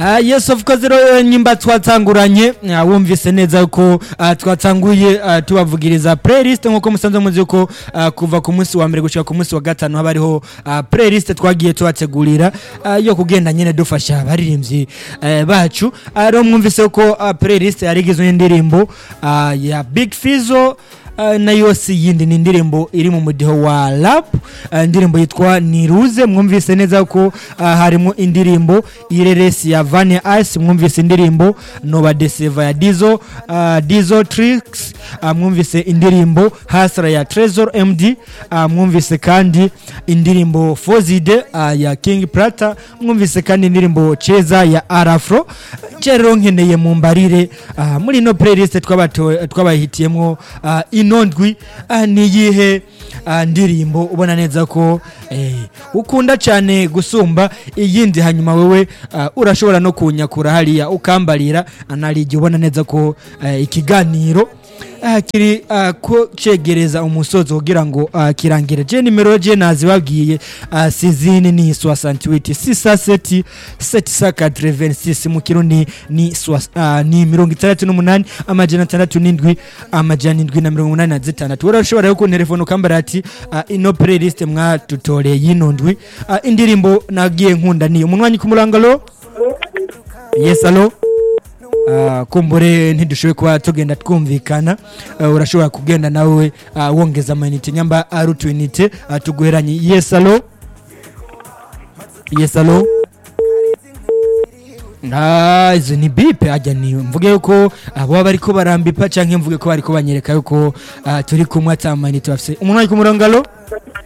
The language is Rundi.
Yes of course rero nyimba twatanguranye wumvise neza ko twatanguye tubavugiriza playlist nkuko musanze muzi ko kuva ku munsi wa mbere gushika ku munsi wa gatanu habariho playlist twagiye tubategurira yo kugenda nyene dufasha abaririmbyi bacu rero mwumvise ko playlist yarigizwe n'indirimbo ya Big Fizzo na yose yindi ni indirimbo iri mu mudiho wa rap indirimbo yitwa Niruze mwumvise neza ko harimo indirimbo Ireresi ya Vania Ice mwumvise indirimbo Nova Deceiver ya Dizo Tricks mwumvise indirimbo Hasra ya Trezor MD mwumvise kandi indirimbo Fozide ya King Prata mwumvise kandi indirimbo Cheza ya Arafro Chero nkeneye mu mbarire muri no playlist twabahitiyemo inondwi ni yihe ndirimbo ubona neza ko ukunda cyane gusumba iyindi hanyuma wewe urashobora no kunyakura hariya ukambarira analije ubona neza ko ikiganiro kiri ko cegereza umusozo kugira ngo kirangire je nimero je nazibabwiye sizini ni 68 67 mu kirundi ni 68 amajana 67 amajana 786 urashobora yo ku telefone ukambara ati ino playlist mwatutoreye yinondwi indirimbo nagiye nkunda ni umunwanyi ku murangalo. Yes allo kumbure ntidushoboye kuba tugenda twumvikana urashobora kugenda nawe wongeza amanite nyamba arutwinite tuguheranye. Yes allo izo ni bipe ajya ni mvuge yuko abo bariko barambipa canke mvuge ko bariko banyereka yuko turi kumwe atamanite bafise umunwa ku murangalo.